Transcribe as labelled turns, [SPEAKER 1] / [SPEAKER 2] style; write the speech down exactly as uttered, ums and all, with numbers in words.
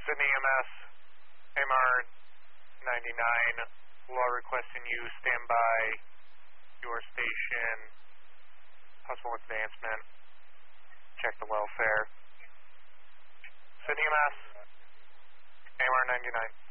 [SPEAKER 1] Sydney E M S, A M R ninety-nine, law requesting you stand by your station, possible advancement, check the welfare. Sydney E M S, A M R ninety-nine.